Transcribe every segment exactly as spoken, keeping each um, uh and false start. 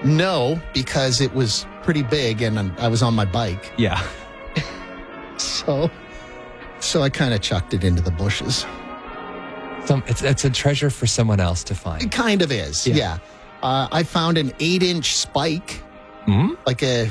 No, because it was pretty big and I was on my bike. Yeah. So, so I kind of chucked it into the bushes. Some, it's, it's a treasure for someone else to find. It kind of is, Yeah. yeah. Uh, I found an eight-inch spike, Mm-hmm. like a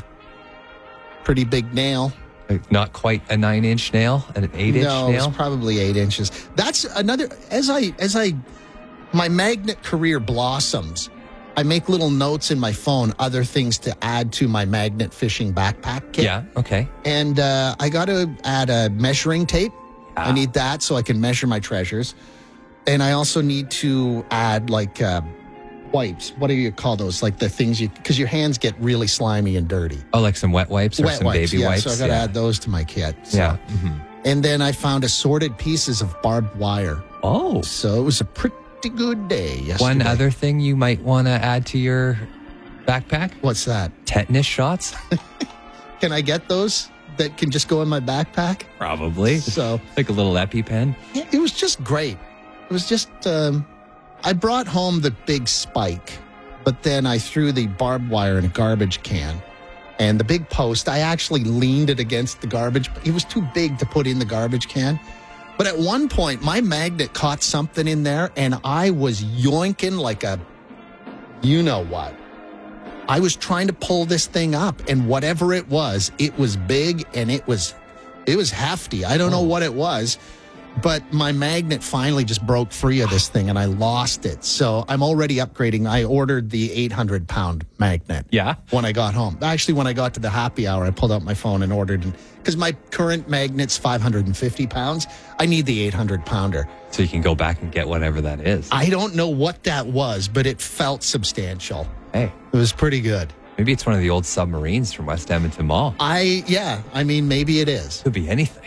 pretty big nail. Like not quite a nine-inch nail, and an eight-inch no, nail. it's probably eight inches. That's another. As I as I, my magnet career blossoms, I make little notes in my phone, other things to add to my magnet fishing backpack kit. Yeah. Okay. And uh, I got to add a measuring tape. Ah. I need that so I can measure my treasures. And I also need to add like uh, wipes. What do you call those? Like the things you, because your hands get really slimy and dirty. Oh, like some wet wipes or Wet some wipes, baby yeah. wipes. So I got to yeah. add those to my kit. So. Yeah. Mhm. And then I found assorted pieces of barbed wire. Oh. So it was a pretty good day yesterday. One other thing you might want to add to your backpack: What's that? tetanus shots. Can I get those that can just go in my backpack? Probably. So Like a little EpiPen. yeah, it was just great. It was just, um, I brought home the big spike, but then I threw the barbed wire in a garbage can. And the big post, I actually leaned it against the garbage. It was too big to put in the garbage can. But at one point, my magnet caught something in there, and I was yoinking like a you-know-what. I was trying to pull this thing up, and whatever it was, it was big, and it was it was hefty. I don't know what it was, but my magnet finally just broke free of this thing, and I lost it. So I'm already upgrading. I ordered the eight hundred pound magnet. Yeah. When I got home. Actually, when I got to the happy hour, I pulled out my phone and ordered, because my current magnet's five hundred fifty pounds. I need the eight hundred pounder. So you can go back and get whatever that is. I don't know what that was, but it felt substantial. Hey, It was pretty good. maybe it's one of the old submarines from West Edmonton Mall. I, yeah, I mean, maybe it is. Could be anything.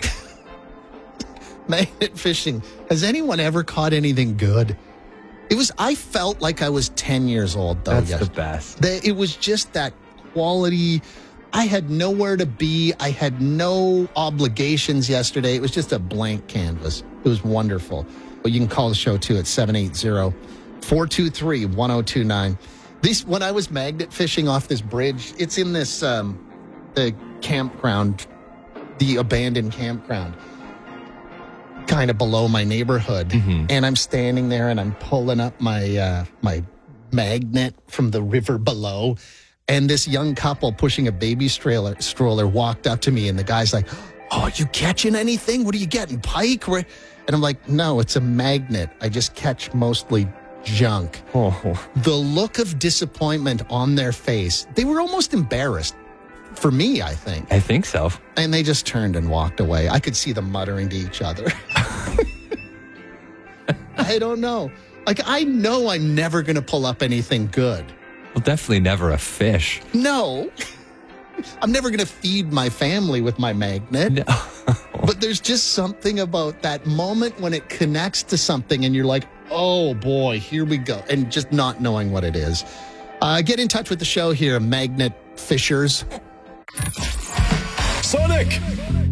Magnet fishing. Has anyone ever caught anything good? It was, I felt like I was ten years old, though. That's yes. the best. The, it was just that quality. I had nowhere to be. I had no obligations yesterday. It was just a blank canvas. It was wonderful. But you can call the show, too, at seven eight zero, four two three, one zero two nine. This, when I was magnet fishing off this bridge, it's in this, um, the campground, the abandoned campground, kind of below my neighborhood. Mhm. And I'm standing there and I'm pulling up my uh, my magnet from the river below. And this young couple pushing a baby stroller, stroller walked up to me, and the guy's like, "Oh, are you catching anything? What are you getting, pike?" And I'm like, "No, it's a magnet. I just catch mostly junk." Oh, The look of disappointment on their face, they were almost embarrassed. For me, I think. I think so. And they just turned and walked away. I could see them muttering to each other. I don't know. Like, I know I'm never going to pull up anything good. Well, definitely never a fish. No. I'm never going to feed my family with my magnet. No. But there's just something about that moment when it connects to something and you're like, oh boy, here we go. And just not knowing what it is. Uh, get in touch with the show here, Magnet Fishers. Sonic